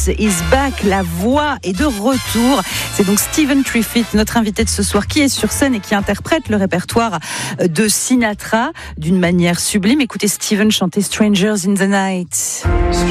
is back, la voix est de retour. C'est donc Stephen Triffitt, notre invité de ce soir, qui est sur scène et qui interprète le répertoire de Sinatra d'une manière sublime. Écoutez Stephen chanter Strangers in the Night.